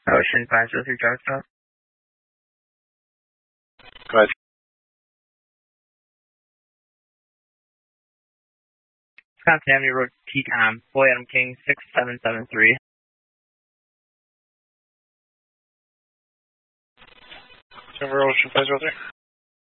Ocean 503 Drive Stop. Go ahead. Wisconsin Avenue Road, TCOM, Boy Adam King, 6773. Denver Ocean 503.